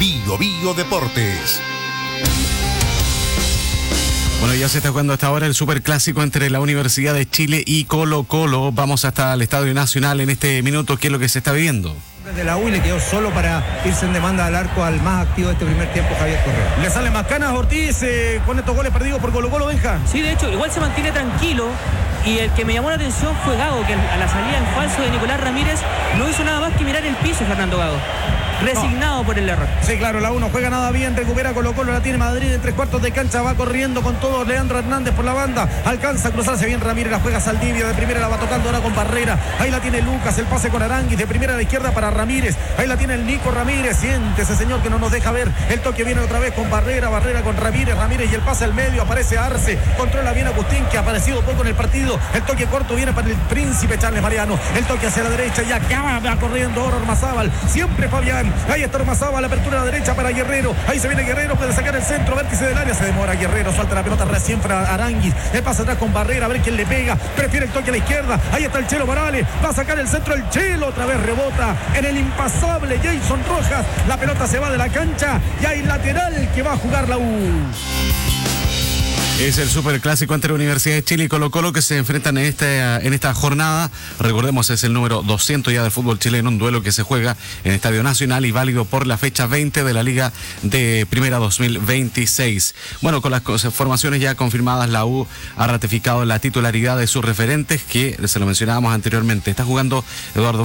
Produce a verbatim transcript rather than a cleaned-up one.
Bio Bio Deportes. Bueno, ya se está jugando hasta ahora el superclásico entre la Universidad de Chile y Colo Colo. Vamos hasta el Estadio Nacional en este minuto. ¿Qué es lo que se está viviendo? Desde la U le quedó solo para irse en demanda al arco al más activo de este primer tiempo, Javier Correa. Le sale más canas a Ortiz eh, con estos goles perdidos por Colo Colo, Benja. Sí, de hecho, igual se mantiene tranquilo. Y el que me llamó la atención fue Gago, que a la salida en falso de Nicolás Ramírez no hizo nada más que mirar el piso, Fernando Gago. Resignado no. por el error. Sí, claro, la U no juega nada bien, recupera Colo Colo, la tiene Madrid en tres cuartos de cancha, va corriendo con todo Leandro Hernández por la banda, alcanza a cruzarse bien Ramírez, la juega Saldivia, de primera la va tocando ahora con Barrera, ahí la tiene Lucas, el pase con Aranguis, de primera a la izquierda para Ramírez, ahí la tiene el Nico Ramírez, siente ese señor que no nos deja ver, el toque viene otra vez con Barrera, Barrera con Ramírez, Ramírez y el pase al medio, aparece Arce, controla bien Agustín, que ha aparecido poco en el partido, el toque corto viene para el príncipe Charles Mariano, el toque hacia la derecha y acá va corriendo ahora Ormazábal, siempre Fabián, ahí está Ormazábal, la apertura a la derecha para Guerrero, ahí se viene Guerrero, puede sacar el centro, vértice del área, se demora Guerrero, suelta la pelota recién para Aranguis, el pase atrás con Barrera, a ver quién le pega, prefiere el toque a la izquierda, ahí está el Chelo Morales, va a sacar el centro el Chelo, otra vez rebota en el impasable Jason Rojas, la pelota se va de la cancha y hay lateral que va a jugar la U. Es el superclásico entre Universidad de Chile y Colo Colo que se enfrentan en esta, en esta jornada. Recordemos, es el número doscientos ya del fútbol chileno, un duelo que se juega en Estadio Nacional y válido por la fecha veinte de la Liga de Primera dos mil veintiséis. Bueno, con las formaciones ya confirmadas, la U ha ratificado la titularidad de sus referentes, que se lo mencionábamos anteriormente. Está jugando Eduardo